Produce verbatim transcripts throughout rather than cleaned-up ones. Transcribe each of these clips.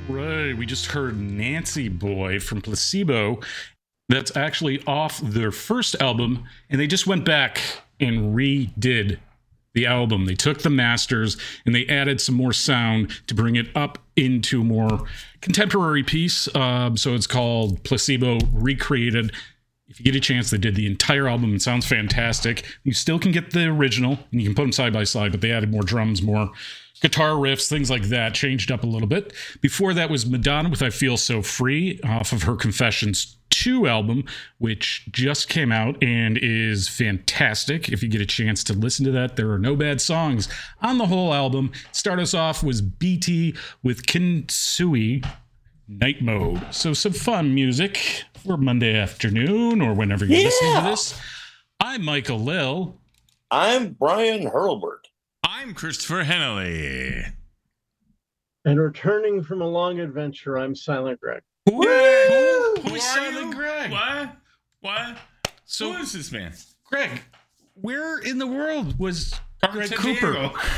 Right, we just heard Nancy Boy from Placebo. That's actually off their first album, and they just went back and redid the album. They took the masters and they added some more sound to bring it up into a more contemporary piece. Um, so it's called Placebo Recreated. If you get a chance, they did the entire album. It sounds fantastic. You still can get the original, and you can put them side by side, but they added more drums, more guitar riffs, things like that, changed up a little bit. Before that was Madonna with I Feel So Free off of her Confessions two album, which just came out and is fantastic. If you get a chance to listen to that, there are no bad songs on the whole album. Start us off was B T with Kintsugi Night Mode. So some fun music for Monday afternoon or whenever you're yeah. listening to this. I'm Michael Lill. I'm Brian Hurlbert. I'm Christopher Hennelly. And returning from a long adventure, I'm Silent Greg. Woo! Who, who's Silent you? Greg? What? What? So, who is this man? Greg, where in the world was Greg San Cooper?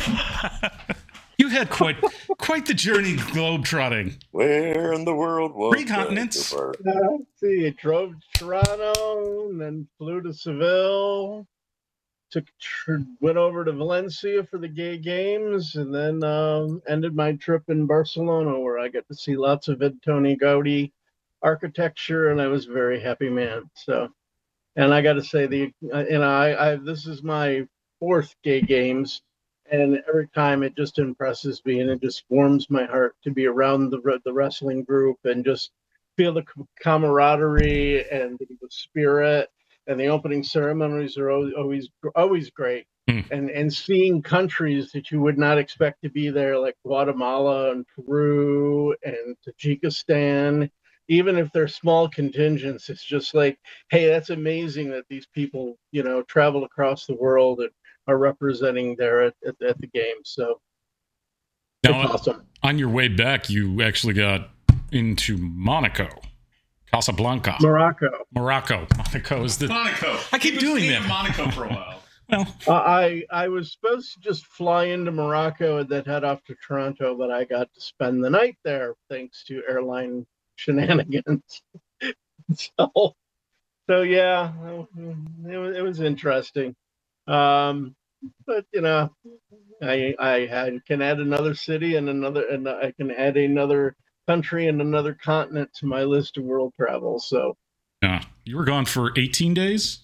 You had quite quite the journey globetrotting. Where in the world was Three continents. Uh, let's see, I drove to Toronto and then flew to Seville. Took tr- went over to Valencia for the gay games, and then um, ended my trip in Barcelona, where I got to see lots of Antoni Gaudi architecture, and I was a very happy man. So, and I got to say, the uh, you know, I, I this is my fourth gay games, and every time it just impresses me, and it just warms my heart to be around the the wrestling group and just feel the camaraderie and the spirit. And the opening ceremonies are always always, always great. Mm. And and seeing countries that you would not expect to be there, like Guatemala and Peru and Tajikistan, even if they're small contingents, it's just like, hey, that's amazing that these people, you know, travel across the world and are representing there at, at, at the games. So now, it's awesome. On your way back, you actually got into Monaco. Casablanca. Morocco. Morocco. Monaco is the... Monaco. I keep doing that. Monaco for a while. Well, uh, I I was supposed to just fly into Morocco and then head off to Toronto, but I got to spend the night there thanks to airline shenanigans. so, so yeah, it was, it was interesting. Um, but you know, I I had, can add another city and another, and I can add another country and another continent to my list of world travel. So yeah, you were gone for eighteen days.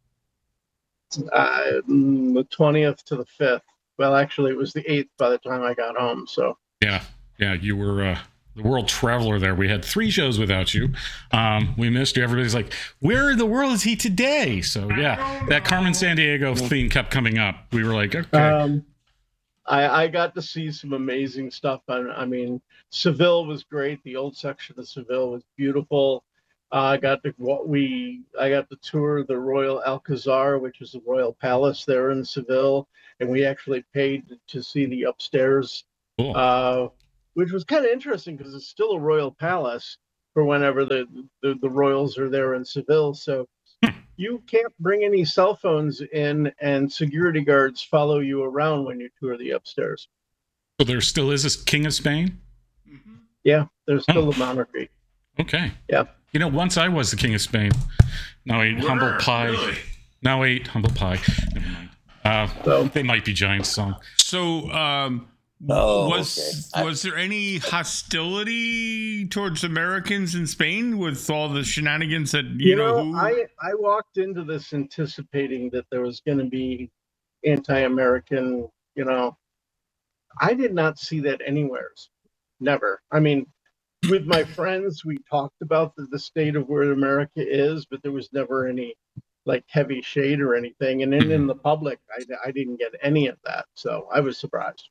Uh, the twentieth to the fifth. Well, actually, it was the eighth by the time I got home. So yeah, yeah, you were uh, the world traveler there. We had three shows without you. Um, we missed you. Everybody's like, "Where in the world is he today?" So yeah, that Carmen Sandiego theme kept coming up. We were like, "Okay." Um, I, I got to see some amazing stuff. I, I mean, Seville was great. The old section of Seville was beautiful. Uh, I got to what we I got to tour the Royal Alcazar, which is the royal palace there in Seville, and we actually paid to see the upstairs, cool. uh, which was kind of interesting because it's still a royal palace for whenever the, the the royals are there in Seville. So you can't bring any cell phones in, and security guards follow you around when you tour the upstairs. So there still is a King of Spain? Mm-hmm. Yeah, there's still oh. a monarchy. Okay. Yeah. You know, once I was the King of Spain. Now I eat Were, humble pie. Really? Now I eat humble pie. Never mind. Uh, so, they might be Giants song. So, um, oh, was okay. was there any hostility towards Americans in Spain with all the shenanigans that you, you know? know who... I I walked into this anticipating that there was going to be anti-American. You know, I did not see that anywhere. Never. I mean, with my friends, we talked about the, the state of where America is, but there was never any like heavy shade or anything. And then in the public, I, I didn't get any of that. So I was surprised.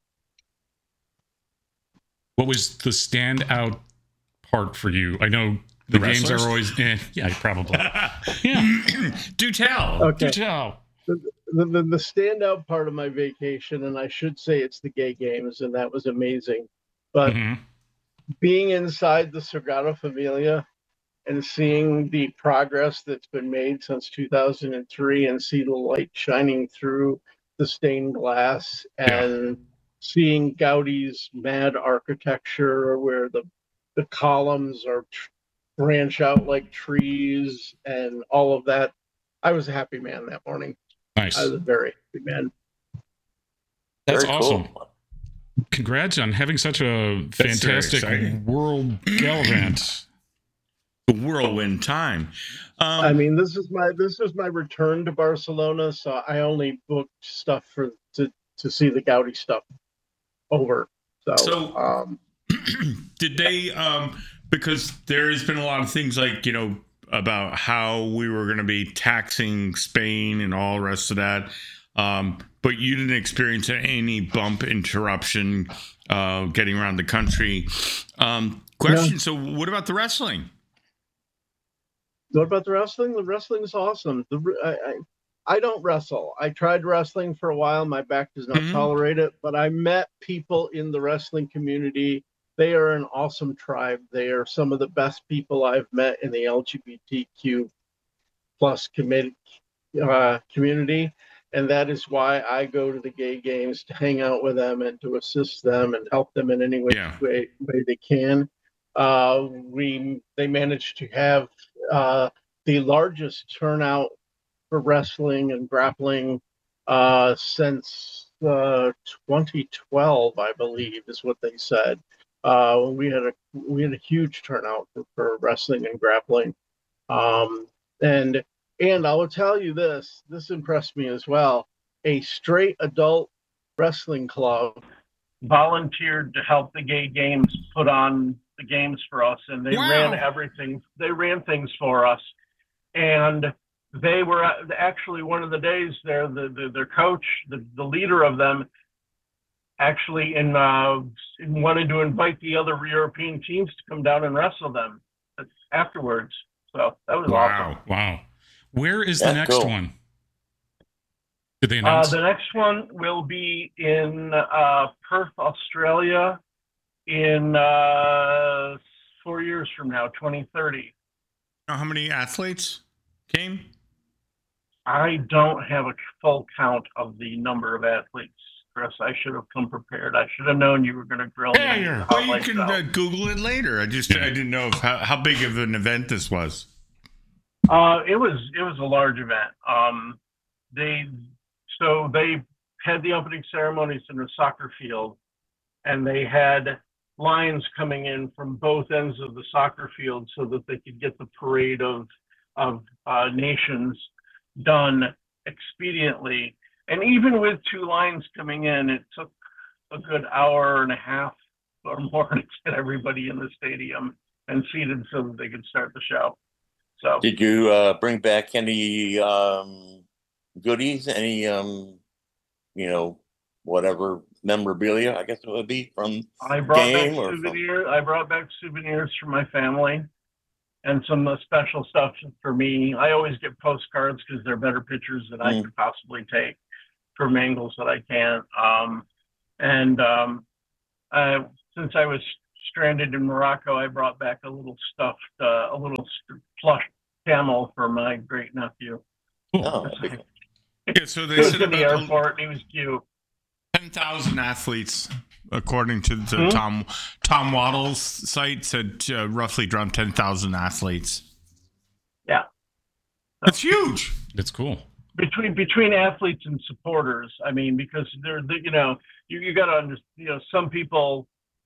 What was the standout part for you? I know the, the games are always, eh, yeah, probably. Yeah. Do tell. Okay. Do tell. The, the, the, the standout part of my vacation, and I should say it's the gay games, and that was amazing. But mm-hmm. being inside the Sagrada Familia and seeing the progress that's been made since two thousand three and see the light shining through the stained glass and yeah. seeing Gaudi's mad architecture where the the columns are tr- branch out like trees and all of that. I was a happy man that morning. Nice. I was a very happy man. That's Very awesome. cool. Congrats on having such a That's very fantastic exciting. World Gallivant. The whirlwind time. Um, I mean, this is my this is my return to Barcelona, so I only booked stuff for to to see the Gaudi stuff over. So, So- um, did they? Um, because there has been a lot of things like you know about how we were going to be taxing Spain and all the rest of that. Um, but you didn't experience any bump interruption uh, getting around the country. Um, question: So, what about the wrestling? what about the wrestling? The wrestling is awesome. The I, I I don't wrestle. I tried wrestling for a while. My back does not Mhm. tolerate it. But I met people in the wrestling community. They are an awesome tribe. They are some of the best people I've met in the L G B T Q plus commit, uh, community. And that is why I go to the gay games to hang out with them and to assist them and help them in any way, Yeah. way, way they can. Uh, we they managed to have uh, the largest turnout for wrestling and grappling uh, since uh, twenty twelve, I believe, is what they said. Uh, we had a we had a huge turnout for, for wrestling and grappling, um, and and I will tell you this: this impressed me as well. A straight adult wrestling club volunteered to help the gay games put on the games for us, and they Wow. ran everything. They ran things for us, and they were actually one of the days there. The, the their coach, the, the leader of them, actually in, uh, wanted to invite the other European teams to come down and wrestle them afterwards. So that was awesome. Wow. Wow. Where is the That's next cool. one? Did they Uh, announce? the next one will be in uh, Perth, Australia, in uh, four years from now, twenty thirty. Know how many athletes came? I don't have a full count of the number of athletes, Chris. I should have come prepared. I should have known you were going to grill me. Yeah, on you're- the Well, you highlights can out. uh, Google it later. I just Yeah. I didn't know if, how, how big of an event this was. Uh, it was it was a large event. Um, they so they had the opening ceremonies in a soccer field, and they had lines coming in from both ends of the soccer field so that they could get the parade of of uh, nations done expediently. And even with two lines coming in, it took a good hour and a half or more to get everybody in the stadium and seated so that they could start the show. So Did you uh, bring back any um, goodies? Any, um, you know, whatever memorabilia? I guess it would be from I brought back game or from- souvenirs. I brought back souvenirs for my family and some uh, special stuff for me. I always get postcards because they're better pictures than I Mm. could possibly take from angles that I can't. Um, and um, I, since I was stranded in Morocco, I brought back a little stuffed, uh, a little st- plush camel for my great nephew. Oh, that'd be cool. Yeah, so He they was said in the about airport and he was cute. ten thousand athletes, according to the Hmm? Tom Tom Waddle's site, said uh, roughly around ten thousand athletes. Yeah. That's huge. That's cool. Between between athletes and supporters, I mean, because they're, they, you know, you, you got to understand, you know, some people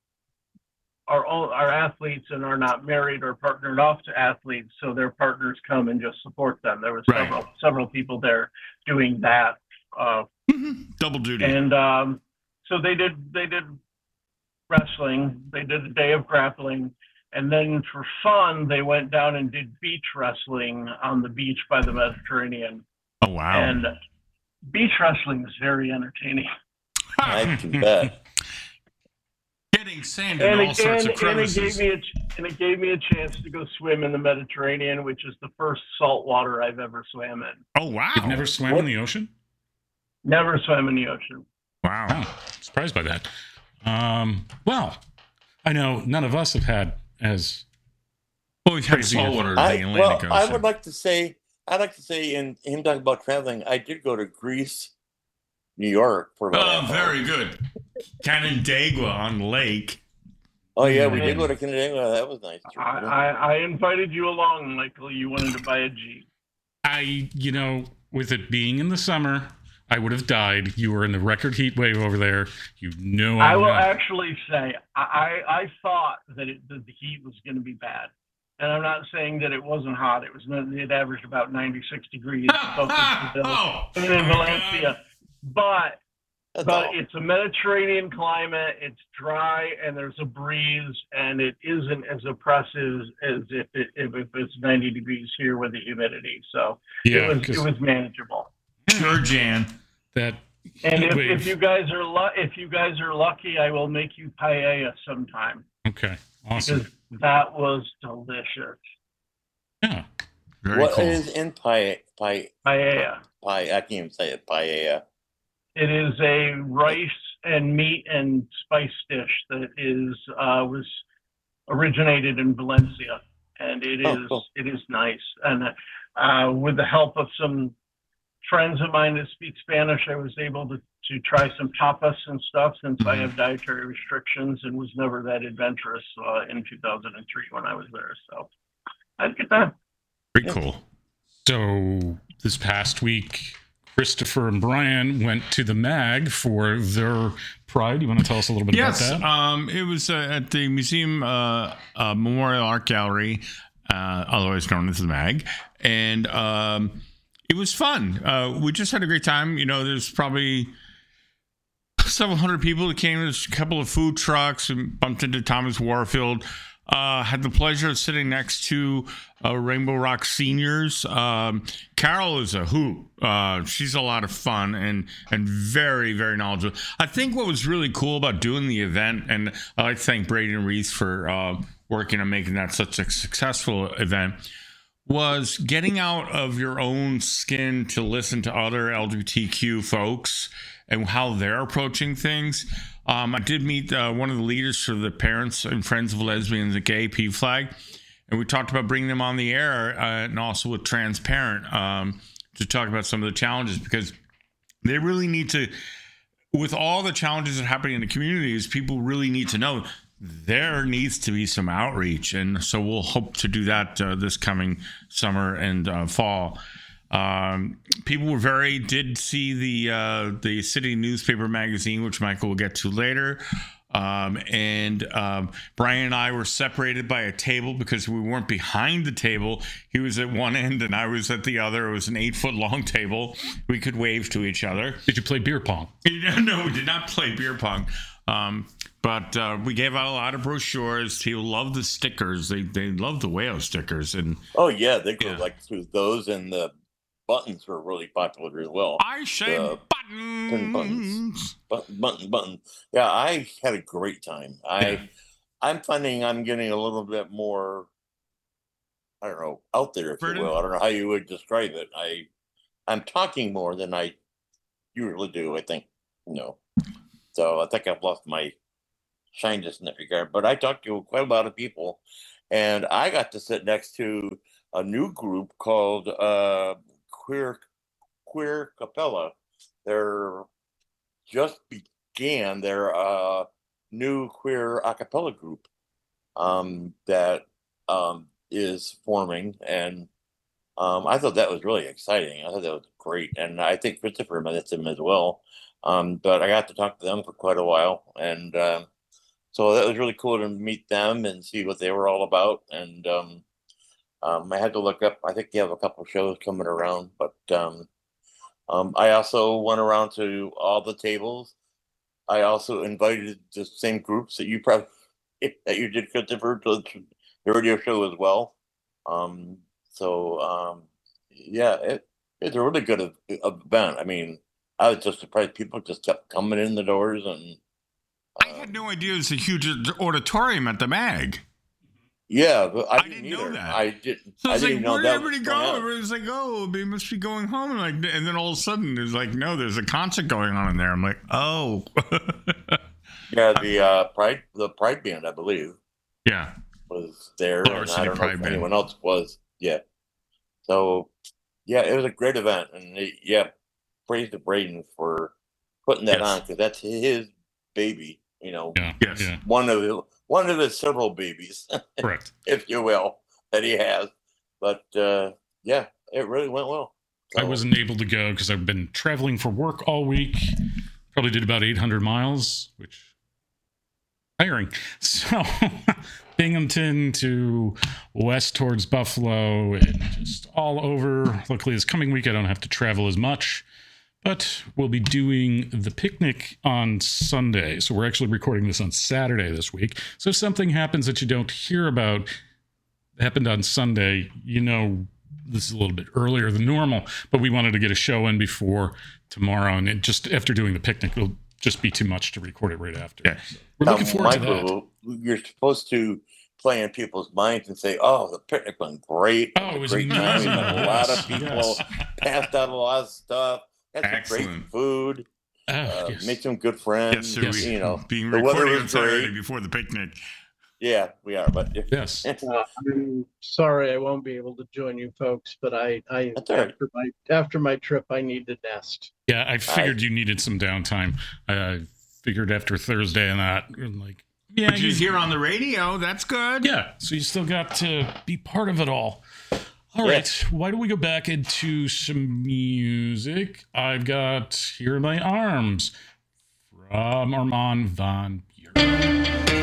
are all, are athletes and are not married or partnered off to athletes, so their partners come and just support them. There were Right. several several people there doing that, uh, Double duty. and um, so they did they did wrestling. They did a day of grappling, and then for fun, they went down and did beach wrestling on the beach by the Mediterranean. oh wow. And beach wrestling is very entertaining. I can bet. Getting sand in And all it, sorts and, of and it gave crevices. me a ch- and it gave me a chance to go swim in the Mediterranean, which is the first salt water I've ever swam in. Oh wow. You've never swam What? in the ocean? Never swam in the ocean. Wow. Wow. Surprised by that. Um, well, I know none of us have had as Well, we've had Crazy. saltwater in the I, Atlantic well, I Ocean. would like to say, I'd like to say, in him talking about traveling, I did go to Greece, New York for about Oh, half an hour. very good. Canandaigua on the lake. Oh yeah, we Yeah. did go to Canandaigua. That was nice. too. I, I, I invited you along, Michael. You wanted to buy a Jeep. I, you know, with it being in the summer, I would have died. You were in the record heat wave over there. You know, I I'm will not- actually say I, I, I thought that, it, that the heat was going to be bad. And I'm not saying that it wasn't hot. It was it averaged about ninety-six degrees both in Seville Oh, and in oh my Valencia. God. But That's but all. it's a Mediterranean climate. It's dry and there's a breeze, and it isn't as oppressive as if it if, if it's ninety degrees here with the humidity. So yeah, it was 'cause it was manageable. Sure, Jan. that And heat if, wave- if you guys are lu- if you guys are lucky, I will make you paella sometime okay, awesome. because that was delicious. Yeah, Very What cool. is in pie? Pie? Paella. Pie? I can't even say it. Paella. It is a rice and meat and spice dish that is uh, was originated in Valencia, and it is Oh, cool. it is nice. And uh, with the help of some friends of mine that speak Spanish, I was able to to try some tapas and stuff since I have dietary restrictions and was never that adventurous uh, in two thousand three when I was there. So I get that. Very cool. so this past week, Christopher and Brian went to the MAG for their Pride. You want to tell us a little bit Yes, about that? um, it was uh, at the Museum uh, uh, Memorial Art Gallery, uh, otherwise known as the MAG, and um, it was fun. Uh, we just had a great time. You know, there's probably several hundred people that came. There's a couple of food trucks and bumped into Thomas Warfield. Uh, had the pleasure of sitting next to uh, Rainbow Rock seniors. Um, Carol is a hoot. Uh, she's a lot of fun and and very, very knowledgeable. I think what was really cool about doing the event, and I'd like to thank Brady and Reese for uh, working on making that such a successful event, was getting out of your own skin to listen to other L G B T Q folks and how they're approaching things. Um, I did meet uh, one of the leaders for the Parents and Friends of Lesbians at Gay P Flag, and we talked about bringing them on the air uh, and also with Transparent um, to talk about some of the challenges, because they really need to, with all the challenges that are happening in the communities, people really need to know there needs to be some outreach. And so we'll hope to do that uh, this coming summer and uh, fall. Um, people were very, did see the uh, the city newspaper magazine, which Michael will get to later. Um, and um, Brian and I were separated by a table because we weren't behind the table. He was at one end and I was at the other. It was an eight foot long table. We could wave to each other. Did you play beer pong? No, we did not play beer pong. Um, but uh, we gave out a lot of brochures. People love the stickers. They they love the whale stickers. And Oh yeah, they go Yeah. like through those, and the buttons were really popular as well. I say Uh, buttons. buttons. Button, button, button. Yeah, I had a great time. I, Yeah. I'm finding I'm getting a little bit more, I don't know, out there, if Burden? you will. I don't know how you would describe it. I, I'm talking more than I usually do. I think, you know. So I think I've lost my shyness in that regard. But I talked to quite a lot of people, and I got to sit next to a new group called uh, Queer Queer Capella. They're just began their uh, new queer a cappella group um, that um, is forming, and um, I thought that was really exciting. I thought that was great, and I think Christopher met them as well. Um, but I got to talk to them for quite a while, and um, so that was really cool to meet them and see what they were all about. And um, um, I had to look up. I think they have a couple shows coming around, but um, um, I also went around to all the tables. I also invited the same groups that you probably that you did, Christopher, to the radio show as well. Um, so um, yeah, it, it's a really good ev- event. I mean, I was just surprised people just kept coming in the doors, and I had no idea it was a huge auditorium at the MAG. yeah, but I, I didn't, didn't know either. that. I didn't. So I it's didn't like, know where did that everybody was go? going on. Everybody's like, oh, they must be going home. And like, and then all of a sudden, there's like, no, there's a concert going on in there. I'm like, oh, Yeah, the uh, Pride, the Pride band, I believe, yeah. was there, Flower and City I don't know Pride if Band. anyone else was. Yeah. So, yeah, it was a great event, and it, yeah, praise to Braden for putting that Yes. on, because that's his baby. You know, Yeah. Yes. Yeah. one of the, one of his several babies, Correct. if you will, that he has. But uh, yeah, it really went well. I So, wasn't able to go because I've been traveling for work all week. Probably did about eight hundred miles, which tiring. So Binghamton to west towards Buffalo and just all over. Luckily, this coming week I don't have to travel as much. But we'll be doing the picnic on Sunday. So we're actually recording this on Saturday this week. So if something happens that you don't hear about, happened on Sunday, you know this is a little bit earlier than normal. But we wanted to get a show in before tomorrow. And it just after doing the picnic, it'll just be too much to record it right after. Yeah. So we're looking now, forward to that. Michael, you're supposed to play in people's minds and say, "Oh, the picnic went great. Oh, it was great time. We amazing. met a lot of Yes, people, yes. passed out a lot of stuff, had some Excellent. great food, Oh, uh, yes. made some good Yes, friends. sir. Yes. We, You know, being the weather recording was on Saturday great. before the picnic. Yeah, we are. But Yes. Uh, I'm sorry I won't be able to join you folks, but I, I That's all right. after my after my trip I need to nest. Yeah, I figured you needed some downtime. I figured after Thursday and that, and like, yeah, But you you- hear on the radio, that's good. yeah. So you still got to be part of it all. All Yeah. right. Why don't we go back into some music? I've got Here in My Arms from Armand Van Buuren.